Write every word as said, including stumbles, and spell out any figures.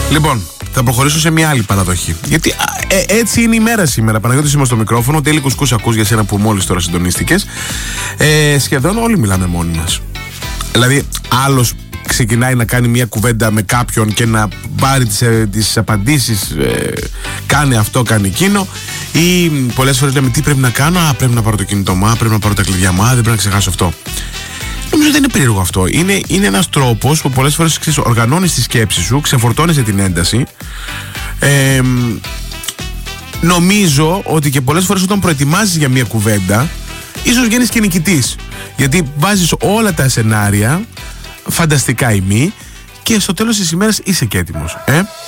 Λοιπόν, θα προχωρήσω σε μια άλλη παραδοχή. Γιατί ε, έτσι είναι η μέρα σήμερα. Παναγιώτης είμαι στο μικρόφωνο. Τέλει κουσκούς ακούς για σένα που μόλις τώρα συντονίστηκες. Ε, σχεδόν όλοι μιλάμε μόνοι μας. Δηλαδή, άλλος ξεκινάει να κάνει μια κουβέντα με κάποιον και να πάρει τις, ε, τις απαντήσεις, ε, κάνει αυτό, κάνει εκείνο, ή πολλές φορές λέμε τι πρέπει να κάνω, α, πρέπει να πάρω το κινητό μου, πρέπει να πάρω τα κλειδιά μου, δεν πρέπει να ξεχάσω αυτό. Νομίζω δεν είναι περίεργο αυτό. Είναι, είναι ένας τρόπος που πολλές φορές ξέρεις, οργανώνεις τη σκέψη σου, ξεφορτώνεσαι την ένταση. Ε, νομίζω ότι και πολλές φορές όταν προετοιμάζεις για μια κουβέντα, ίσως γίνεις και νικητής. Γιατί βάζεις όλα τα σενάρια, φανταστικά ή μη, και στο τέλος της ημέρας είσαι και έτοιμος. Ε?